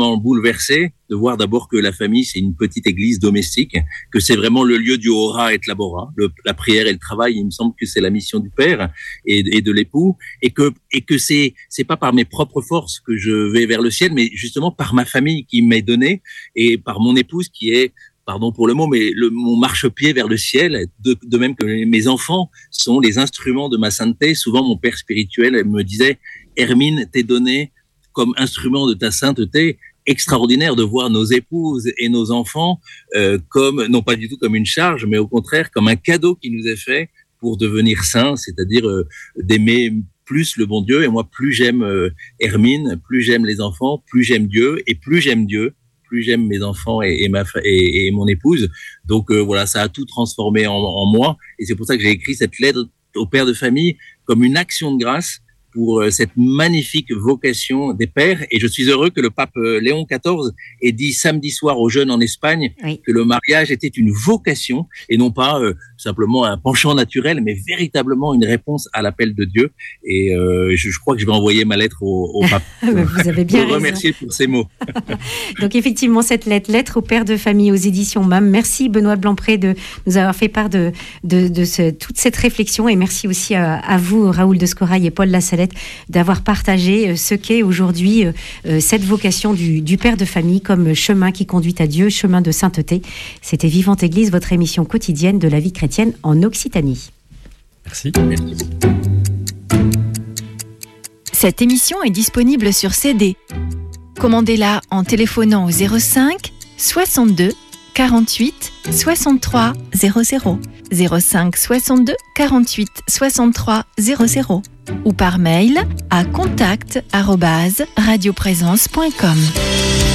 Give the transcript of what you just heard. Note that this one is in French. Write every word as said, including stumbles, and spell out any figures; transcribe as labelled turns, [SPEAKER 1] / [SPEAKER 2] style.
[SPEAKER 1] extrêmement bouleversé de voir d'abord que la famille, c'est une petite église domestique, que c'est vraiment le lieu du ora et labora, le, la prière et le travail. Il me semble que c'est la mission du père et, et de l'époux, et que et que c'est c'est pas par mes propres forces que je vais vers le ciel, mais justement par ma famille qui m'est donnée et par mon épouse qui est, pardon pour le mot, mais le, mon marchepied vers le ciel, de, de même que mes enfants sont les instruments de ma sainteté. Souvent, mon père spirituel me disait, Hermine, t'es donné comme instrument de ta sainteté. Extraordinaire de voir nos épouses et nos enfants euh, comme, non pas du tout comme une charge, mais au contraire comme un cadeau qui nous est fait pour devenir saints, c'est-à-dire euh, d'aimer plus le bon Dieu. Et moi, plus j'aime euh, Hermine, plus j'aime les enfants, plus j'aime Dieu, et plus j'aime Dieu, plus j'aime mes enfants et, et ma et, et mon épouse. Donc euh, voilà, ça a tout transformé en, en moi, et c'est pour ça que j'ai écrit cette lettre au père de famille comme une action de grâce pour cette magnifique vocation des pères. Et je suis heureux que le pape Léon quatorze ait dit samedi soir aux jeunes en Espagne oui. que le mariage était une vocation et non pas euh, simplement un penchant naturel, mais véritablement une réponse à l'appel de Dieu. Et euh, je, je crois que je vais envoyer ma lettre au, au pape.
[SPEAKER 2] Vous avez bien
[SPEAKER 1] raison. Remercier pour ces mots.
[SPEAKER 2] Donc effectivement, cette lettre, lettre au père de famille aux éditions M A M. Merci Benoît de Blancpré de nous avoir fait part de, de, de ce, toute cette réflexion, et merci aussi à, à vous, Raoul de Scorail et Paul Lassalette, d'avoir partagé ce qu'est aujourd'hui cette vocation du, du père de famille comme chemin qui conduit à Dieu, chemin de sainteté. C'était Vivante Église, votre émission quotidienne de la vie chrétienne en Occitanie.
[SPEAKER 3] Merci.
[SPEAKER 4] Cette émission est disponible sur C D. Commandez-la en téléphonant au zéro cinq soixante-deux quarante-huit soixante-trois zéro zéro, zéro cinq soixante-deux quarante-huit soixante-trois zéro zéro ou par mail à contact arobase radioprésence point com.